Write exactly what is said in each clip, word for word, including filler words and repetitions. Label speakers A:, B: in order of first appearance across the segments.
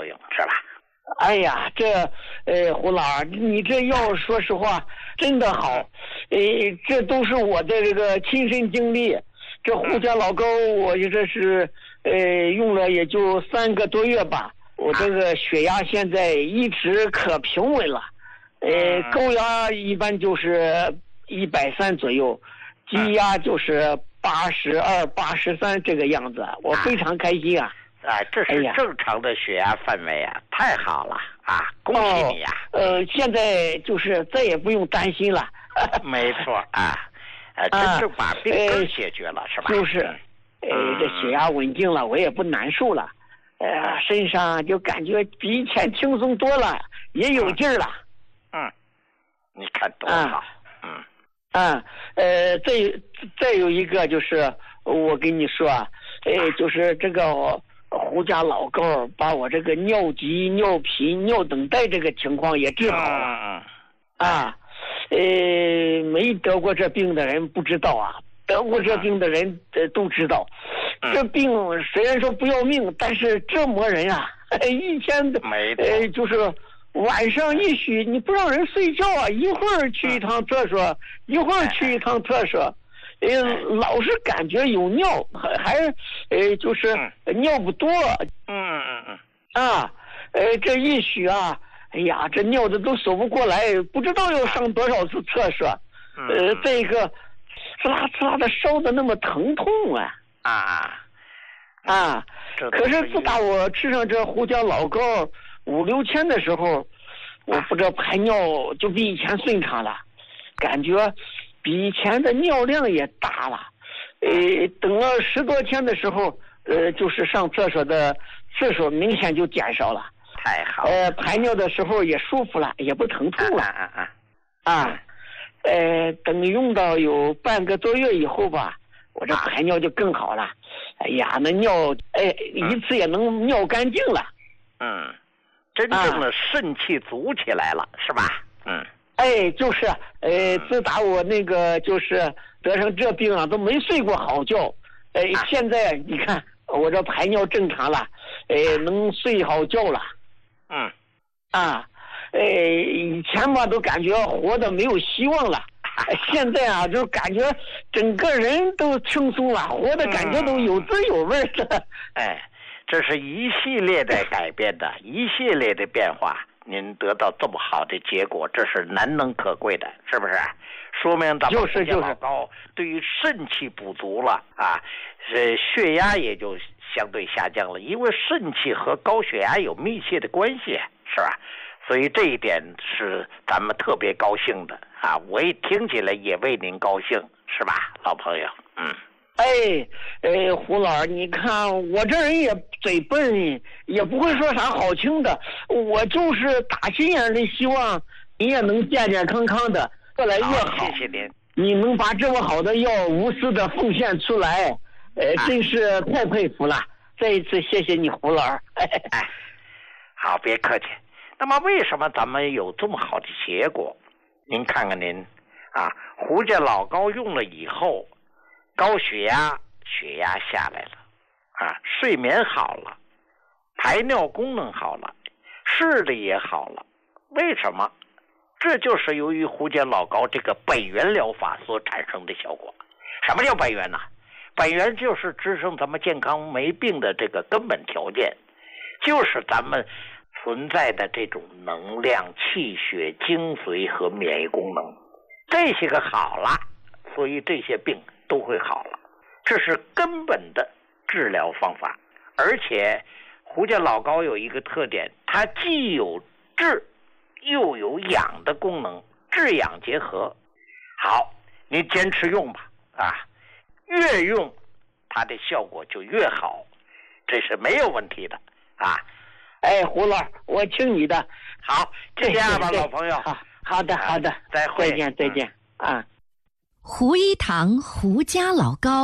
A: 作用，是吧？
B: 哎呀，这呃，胡老儿，你这药说实话真的好，呃，这都是我的这个亲身经历。这胡家老高，我这是呃用了也就三个多月吧，我这个血压现在一直可平稳了，呃，高压一般就是一百三左右，低压就是八十二、八十三这个样子，我非常开心啊！
A: 啊，这是正常的血压范围啊，哎、太好了啊！恭喜你呀、啊！
B: 呃，现在就是再也不用担心了。
A: 没错啊，呃，真正把病根解决了、呃，是吧？
B: 就是，呃，这血压稳定了，我也不难受了，呃，身上就感觉比以前轻松多了，也有劲儿了。
A: 嗯，你看多好。嗯。
B: 啊，呃，再再有一个就是我跟你说，呃，就是这个。胡家老高把我这个尿急、尿频、尿等待这个情况也治好了。啊，呃，没得过这病的人不知道啊，得过这病的人呃都知道。这病虽然说不要命，但是折磨人啊！一天的呃，就是晚上一宿你不让人睡觉啊，一会儿去一趟厕所，一会儿去一趟厕所。呃，老是感觉有尿，还还呃，就是尿不多。
A: 嗯嗯嗯。
B: 啊，呃，这一宿啊，哎呀，这尿的都数不过来，不知道要上多少次厕所。呃，再一个，呲啦呲啦的烧的那么疼痛啊！
A: 啊
B: 啊！可是自打我吃上这胡椒老膏五六千的时候，我不这排尿就比以前顺畅了，感觉。比以前的尿量也大了，呃，等了十多天的时候，呃，就是上厕所的次数明显就减少了。
A: 太好了。
B: 呃，排尿的时候也舒服了，也不疼痛了。
A: 啊啊
B: 啊！啊，呃，等用到有半个多月以后吧，我这排尿就更好了。哎呀，那尿，哎，一次也能尿干净了。
A: 嗯，真正的肾气足起来了，啊、是吧？嗯。
B: 哎，就是，呃，自打我那个就是得上这病啊，都没睡过好觉。哎、呃，现在你看我这排尿正常了，呃，能睡好觉了。
A: 嗯。
B: 啊，呃，以前吧都感觉活的没有希望了，现在啊就感觉整个人都轻松了，活的感觉都有滋有味的。
A: 哎，这是一系列的改变的，一系列的变化。您得到这么好的结果，这是难能可贵的，是不是？说明咱们胡家老高对于肾气补足了啊，是血压也就相对下降了，因为肾气和高血压有密切的关系，是吧？所以这一点是咱们特别高兴的啊！我一听起来也为您高兴，是吧，老朋友？嗯。
B: 哎，呃，胡老，你看我这人也嘴笨，也不会说啥好听的，我就是打心眼里希望你也能健健康康的，越来越好。
A: 谢谢您。
B: 你能把这么好的药无私的奉献出来，呃，真是太佩服了。再一次谢谢你，胡老。哎，
A: 好，别客气。那么为什么咱们有这么好的结果？您看看您啊，胡家老膏用了以后。高血压血压下来了啊，睡眠好了，排尿功能好了，视力也好了。为什么？这就是由于胡家老膏这个本源疗法所产生的效果。什么叫本源呢？本源就是支撑咱们健康没病的这个根本条件，就是咱们存在的这种能量、气血、精髓和免疫功能，这些个好了，所以这些病都会好了，这是根本的治疗方法。而且胡家老膏有一个特点，它既有治又有养的功能，治养结合。好，你坚持用吧，啊，越用它的效果就越好，这是没有问题的啊。
B: 哎，胡老，我听你的。
A: 好，这样吧，老朋友。
B: 好，好的，好的，
A: 再会，
B: 再见，再见、嗯、啊。
C: 胡一堂胡家老膏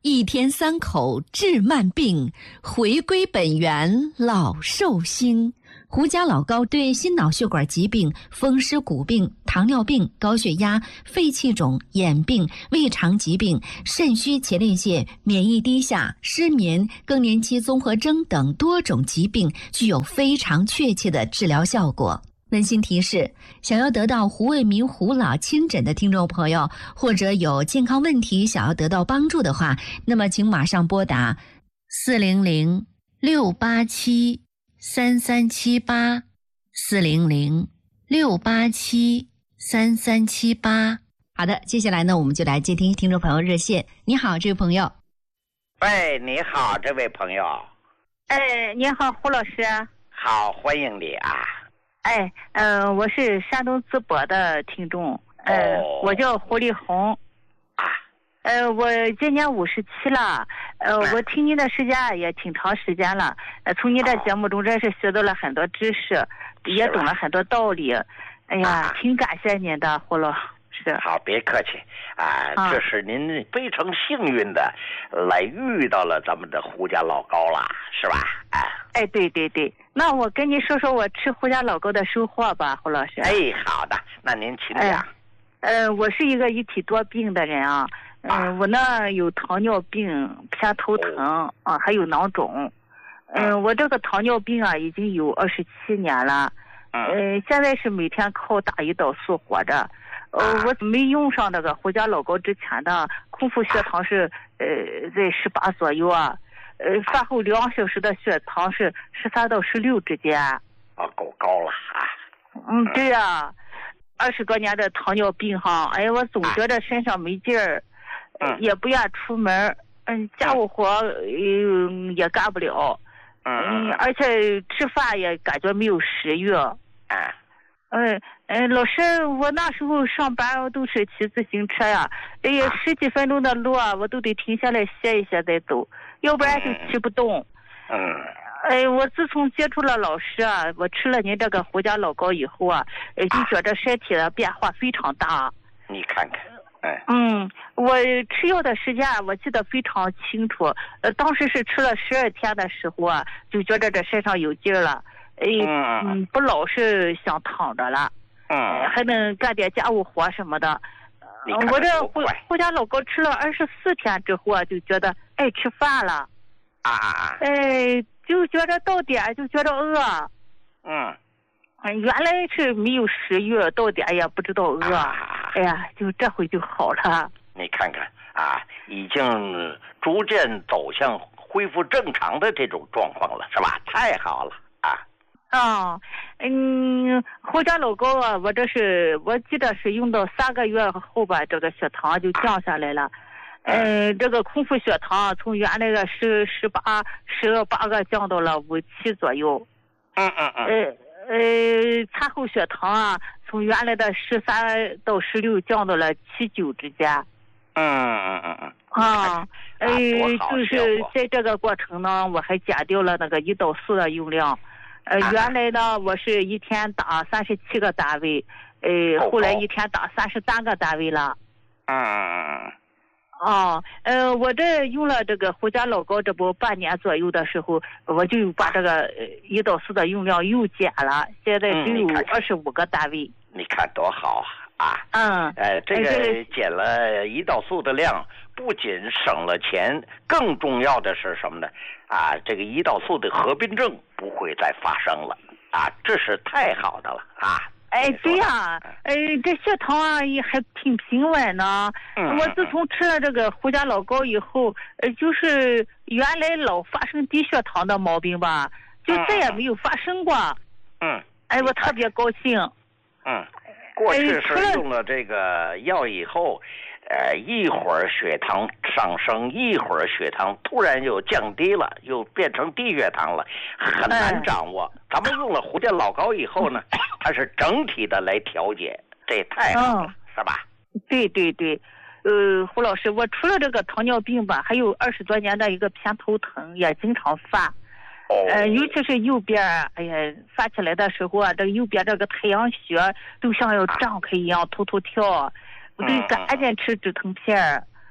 C: 一天三口治慢病，回归本源老寿星。胡家老高对心脑血管疾病、风湿骨病、糖尿病、高血压、肺气肿、眼病、胃肠疾病、肾虚前列腺、免疫低下、失眠、更年期综合征等多种疾病具有非常确切的治疗效果。温馨提示：想要得到胡卫民胡老亲诊的听众朋友，或者有健康问题想要得到帮助的话，那么请马上拨打四零零六八七三三七八四零零六八七三三七八。好的，接下来呢，我们就来接听听众朋友热线。你好，这位朋友。
A: 喂，你好，这位朋友。
D: 哎，你好，胡老师。
A: 好，欢迎你啊。
D: 哎，嗯、呃，我是山东淄博的听众，呃，
A: 哦、
D: 我叫胡丽红。
A: 啊。
D: 呃，我今年五十七了，呃，
A: 哎、
D: 我听您的时间也挺长时间了，呃，从您的节目中真是学到了很多知识，哦、也懂了很多道理。哎呀，啊、挺感谢您的，胡老师。
A: 好，别客气啊，啊这是您非常幸运的来遇到了咱们的胡家老高了，是吧？哎、啊，
D: 哎，对对对，那我跟您说说我吃胡家老高的收获吧，胡老师。
A: 哎，好的，那您请讲。
D: 哎、呃，我是一个一体多病的人啊。嗯、呃啊，我呢有糖尿病、偏头疼、哦、啊，还有囊肿。嗯、呃，我这个糖尿病啊已经有二十七年了。嗯、呃，现在是每天靠打胰岛素活着。呃，啊、我没用上那个胡家老高之前的空腹血糖是呃在十八左右啊。呃，饭后两小时的血糖是十三到十六之间。
A: 啊，够高了啊。
D: 嗯，对呀、啊，二十多年的糖尿病哈，哎呀，我总觉得身上没劲儿。嗯，也不愿出门，嗯，家务活嗯也干不了，嗯，而且吃饭也感觉没有食欲。
A: 啊，
D: 嗯嗯，老师，我那时候上班都是骑自行车呀，哎呀，十几分钟的路啊，我都得停下来歇一歇再走，要不然就骑不动。
A: 嗯，
D: 哎，我自从接触了老师啊，我吃了您这个胡家老高以后啊，就觉得身体的变化非常大。
A: 你看看。
D: 嗯，我吃药的时间我记得非常清楚，呃，当时是吃了十二天的时候啊，就觉得这身上有劲儿了，哎，嗯，不老是想躺着了，
A: 嗯，
D: 还能干点家务活什么的。我这胡胡家老高吃了二十四天之后啊，就觉得爱吃饭了，
A: 啊，
D: 哎，就觉得到点就觉得饿，
A: 嗯。
D: 原来是没有食欲，到点也不知道饿，啊、哎呀，就这回就好了。
A: 你看看啊，已经逐渐走向恢复正常的这种状况了，是吧？太好了啊！
D: 啊，嗯，胡家老高啊，我这是我记得是用到三个月后吧，这个血糖就降下来了。嗯、呃，这个空腹血糖从原来的十十八十八个降到了五七左右。
A: 嗯嗯嗯。
D: 呃。呃，餐后血糖啊，从原来的十三到十六降到了七九之间。
A: 嗯嗯嗯嗯。
D: 啊，呃，就是在这个过程呢，我还减掉了那个胰岛素的用量。呃，
A: 啊、
D: 原来呢，我是一天打三十七个单位，呃，后来一天打三十三个单位了。
A: 嗯嗯嗯。
D: 哦，呃，我这用了这个胡家老高，这不半年左右的时候，我就把这个胰岛素的用量又减了，现在只有二十五个单位。
A: 你看多好啊！
D: 嗯，
A: 呃，这个减了胰岛素的量，不仅省了钱，更重要的是什么呢？啊，这个胰岛素的合并症不会再发生了啊，这是太好的了啊！
D: 哎，对呀、啊，哎，这血糖啊也还挺平稳呢。
A: 嗯、
D: 我自从吃了这个胡家老高以后，呃，就是原来老发生低血糖的毛病吧，就再也没有发生过。
A: 嗯。
D: 哎，我特别高兴。
A: 嗯。过去是用了这个药以后，呃，一会儿血糖上升，一会儿血糖突然又降低了，又变成低血糖了，很难掌握。咱们用了胡家老高以后呢，它是整体的来调节，这也太好了，
D: 嗯、
A: 是吧？
D: 对对对，呃，胡老师，我除了这个糖尿病吧，还有二十多年的一个偏头疼，也经常犯。
A: 哦。
D: 呃，尤其是右边，哎呀，发起来的时候啊，这个右边这个太阳穴都像要胀开一样，突突跳，我得赶紧吃止疼片儿。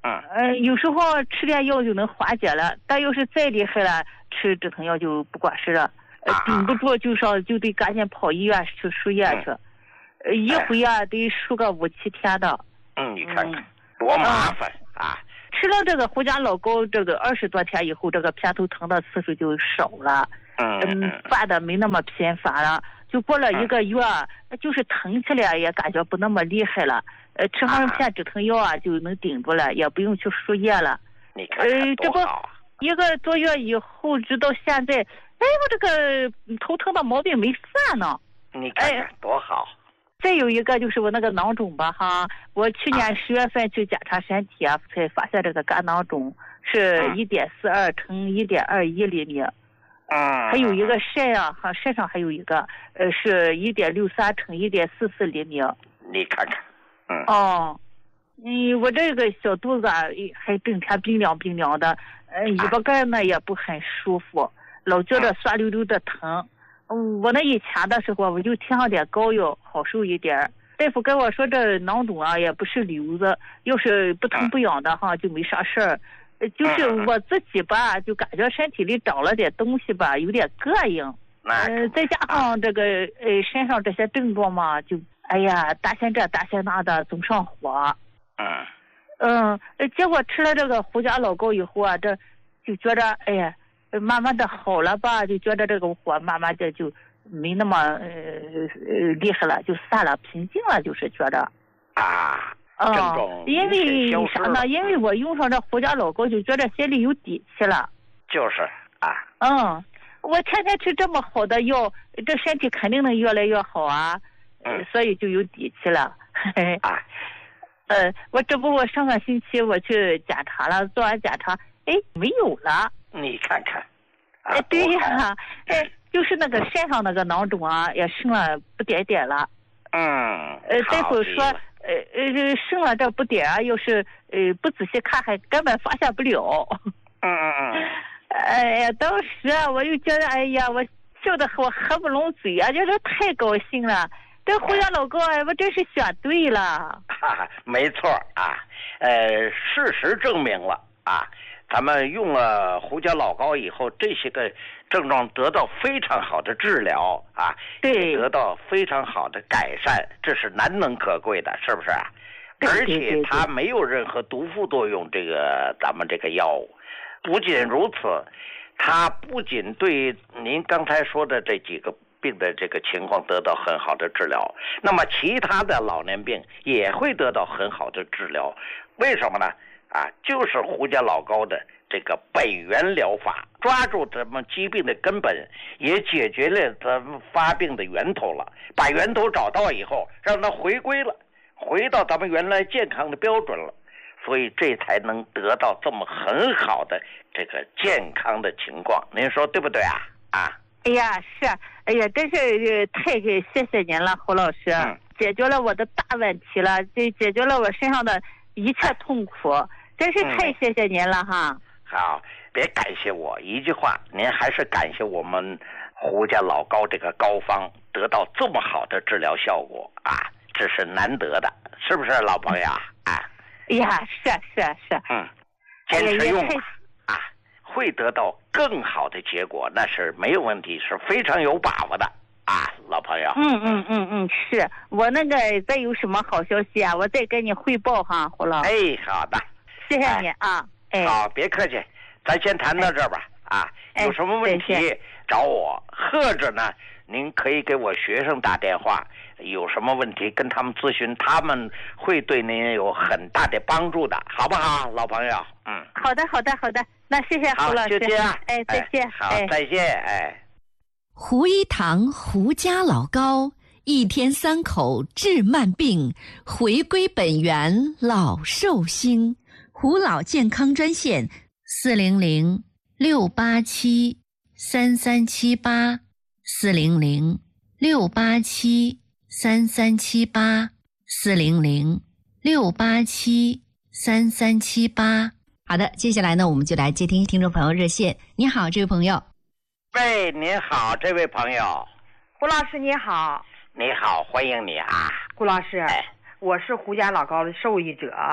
A: 嗯，
D: 呃，有时候吃点药就能缓解了，但要是再厉害了，吃止疼药就不管事了。呃，顶不住就上就得赶紧跑医院去输液去，呃，一回啊得输个五七天的。
A: 嗯，你看看多麻烦啊！
D: 吃了这个胡家老膏，这个二十多天以后，这个偏头疼的次数就少了，嗯，犯的没那么频繁了。就过了一个月，就是疼起来也感觉不那么厉害了。呃，吃上片止疼药啊就能顶住了，也不用去输液了。
A: 你看看多好啊！
D: 一个多月以后，直到现在。哎，我这个头疼的毛病没散呢。
A: 你看看多好。
D: 再有一个就是我那个囊肿吧，哈，我去年十月份去检查身体啊，才发现这个肝囊肿是一点四二乘一点二一厘米。
A: 嗯。
D: 还有一个肾啊，哈，肾上还有一个，呃，是一点六三乘一点四四厘米。
A: 你看看。嗯。
D: 哦。嗯，我这个小肚子啊，还整天冰凉冰凉的，呃，尾巴盖呢也不很舒服。老觉得酸溜溜的疼，嗯，我那以前的时候我就贴上点膏药，好受一点。大夫跟我说这囊肿啊也不是瘤子，要是不疼不痒的哈就没啥事儿。就是我自己吧，就感觉身体里长了点东西吧，有点膈应。呃，再加上这个呃身上这些症状嘛，就哎呀担心这担心那的，总上火。嗯。嗯，结果吃了这个胡家老膏以后啊，这就觉着哎呀。慢慢的好了吧，就觉得这个火慢慢的就没那么呃呃厉害了，就散了，平静了，就是觉得
A: 啊，
D: 嗯，因为啥呢？因为我用上这胡家老膏，就觉得心里有底气了。
A: 就是啊。
D: 嗯，我天天吃这么好的药，这身体肯定能越来越好啊。
A: 嗯。
D: 所以就有底气了。
A: 啊。
D: 呃，我这不我上个星期我去检查了，做完检查，哎，没有了。
A: 你看看，
D: 哎、啊，对呀，哎，就是那个肾上那个囊肿啊，也剩了不点点了。
A: 嗯。
D: 呃，大夫说，呃呃，剩了这不点啊，要是呃不仔细看，还根本发现不了。
A: 嗯嗯嗯。
D: 哎呀，当时啊，我就觉得，哎呀，我笑得我合不拢嘴啊，就是太高兴了。这胡家老膏啊，我真是选对了。
A: 哈哈，没错啊，呃，事实证明了啊。咱们用了胡椒老膏以后，这些个症状得到非常好的治疗啊，
D: 对，
A: 得到非常好的改善，这是难能可贵的，是不是啊？而且它没有任何毒副作用，这个咱们这个药物，不仅如此，它不仅对您刚才说的这几个病的这个情况得到很好的治疗，那么其他的老年病也会得到很好的治疗，为什么呢？啊，就是胡家老膏的这个本源疗法，抓住咱们疾病的根本，也解决了咱们发病的源头了。把源头找到以后，让它回归了，回到咱们原来健康的标准了，所以这才能得到这么很好的这个健康的情况。您说对不对啊？啊？
D: 哎呀，是，哎呀，真是太谢谢您了，胡老师，嗯、解决了我的大问题了，这解决了我身上的一切痛苦。哎真是太谢谢您了哈、嗯！
A: 好，别感谢我一句话，您还是感谢我们胡家老膏这个膏方得到这么好的治疗效果啊，这是难得的，是不是老朋友啊？
D: 哎呀，是是是，
A: 嗯，坚持用啊，会得到更好的结果，那是没有问题，是非常有把握的啊，老朋友。
D: 嗯嗯嗯嗯，是我那个再有什么好消息啊，我再跟你汇报哈，胡老。
A: 哎，好的。
D: 谢谢你啊！哎，
A: 好，别客气，咱先谈到这儿吧。哎、啊，有什么问题、哎、找我，或者呢，您可以给我学生打电话，有什么问题跟他们咨询，他们会对您有很大的帮助的，好不好，老朋友？嗯，
D: 好的，好的，好的，那谢谢胡老师，
A: 就这样，
D: 哎，再见，
A: 哎、好，再见，哎。
C: 胡一堂胡家老膏，一天三口治慢病，回归本源老寿星。胡老健康专线四零零六八七三三七八四零零六八七三三七八四零零六八七三三七八。好的，接下来呢，我们就来接听听众朋友热线。你好，这位朋友。
A: 喂，您好，这位朋友。
E: 胡老师你好。
A: 你好，欢迎你啊，
E: 胡老师。
A: 哎，
E: 我是胡家老膏的受益者。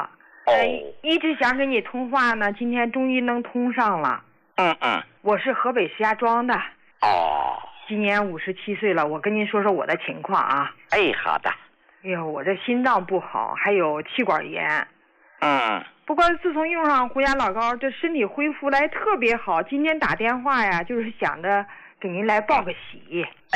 A: 哦，
E: 一直想跟你通话呢，今天终于能通上了。
A: 嗯嗯。
E: 我是河北石家庄的。
A: 哦。
E: 今年五十七岁了，我跟您说说我的情况啊。
A: 哎，好的。
E: 哎呦，我这心脏不好，还有气管炎。
A: 嗯。
E: 不过自从用上胡家老膏，这身体恢复来特别好。今天打电话呀，就是想着给您来报个喜。